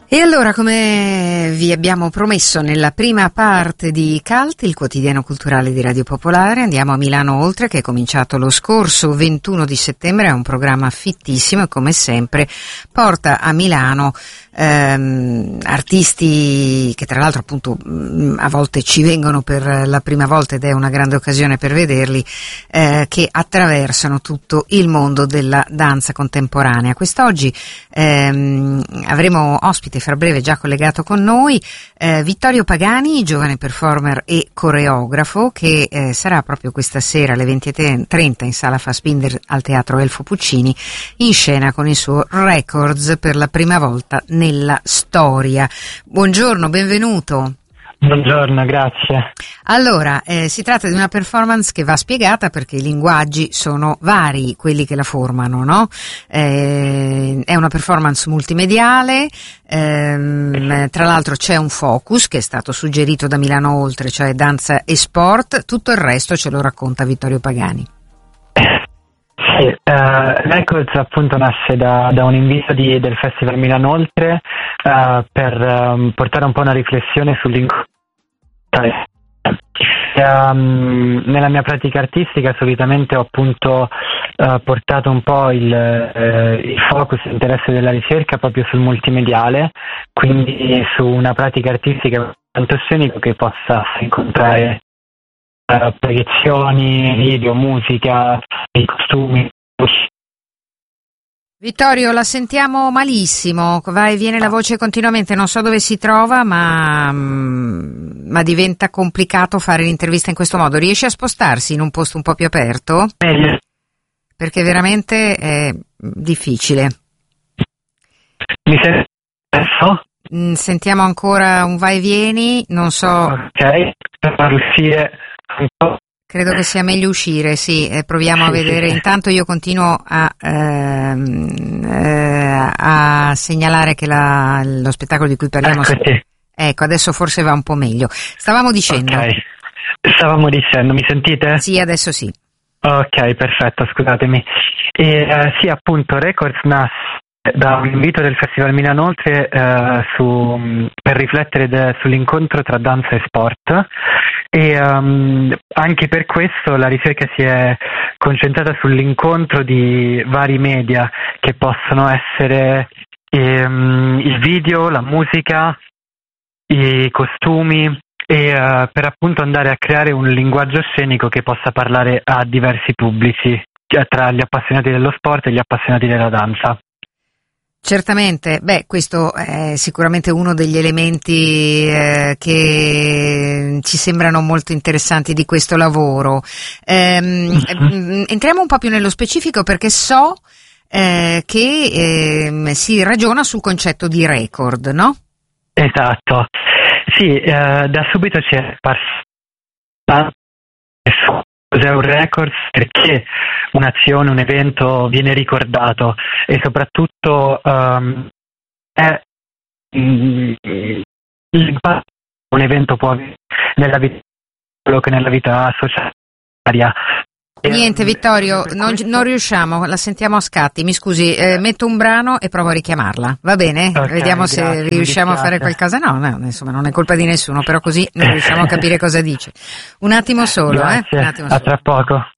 E allora, come vi abbiamo promesso nella prima parte di CULT, il quotidiano culturale di Radio Popolare, andiamo a Milano Oltre, che è cominciato lo scorso 21 di settembre, è un programma fittissimo e come sempre porta a Milano artisti che tra l'altro appunto a volte ci vengono per la prima volta ed è una grande occasione per vederli, che attraversano tutto il mondo della danza contemporanea. Quest'oggi avremo ospite fra breve già collegato con noi Vittorio Pagani, giovane performer e coreografo, che sarà proprio questa sera alle 20:30 in sala Fassbinder al Teatro Elfo Puccini in scena con il suo Records per la prima volta nella storia. Buongiorno, benvenuto. Buongiorno, grazie. Allora, si tratta di una performance che va spiegata perché i linguaggi sono vari, quelli che la formano, no? È una performance multimediale, tra l'altro c'è un focus che è stato suggerito da Milano Oltre, cioè danza e sport, tutto il resto ce lo racconta Vittorio Pagani. Sì, Records appunto nasce da un invito del Festival Milano Oltre per portare un po' una riflessione sull'incontro. Nella mia pratica artistica solitamente ho appunto portato un po' il focus, l'interesse della ricerca proprio sul multimediale, quindi su una pratica artistica tanto scenico che possa incontrare proiezioni, video, musica, i costumi. Vittorio, la sentiamo malissimo, va e viene la voce continuamente, non so dove si trova, ma diventa complicato fare l'intervista in questo modo. Riesce a spostarsi in un posto un po' più aperto? Perché veramente è difficile. Mi sente adesso? Sentiamo ancora un va e vieni, non so. Ok, per uscire un po'. Credo che sia meglio uscire, sì, proviamo a vedere. Intanto io continuo a segnalare che lo spettacolo di cui parliamo. Ecco, adesso forse va un po' meglio. Stavamo dicendo. Ok, stavamo dicendo, mi sentite? Sì, adesso sì. Ok, perfetto, scusatemi. Sì, appunto, Records nasce da un invito del Festival Milano Oltre per riflettere sull'incontro tra danza e sport. E anche per questo la ricerca si è concentrata sull'incontro di vari media che possono essere il video, la musica, i costumi e per appunto andare a creare un linguaggio scenico che possa parlare a diversi pubblici, tra gli appassionati dello sport e gli appassionati della danza. Certamente, questo è sicuramente uno degli elementi che ci sembrano molto interessanti di questo lavoro. Entriamo un po' più nello specifico perché so che si ragiona sul concetto di record, no? Esatto, sì, da subito ci è parso cos'è un record, perché un'azione, un evento viene ricordato e soprattutto è l'impatto che un evento può avere nella vita, quello che nella vita societaria. Niente Vittorio, non riusciamo, la sentiamo a scatti, mi scusi, metto un brano e provo a richiamarla, va bene? Okay, vediamo se riusciamo a fare qualcosa, no, insomma non è colpa di nessuno, però così non riusciamo a capire cosa dice. Un attimo solo, Grazie, un attimo a solo. tra poco.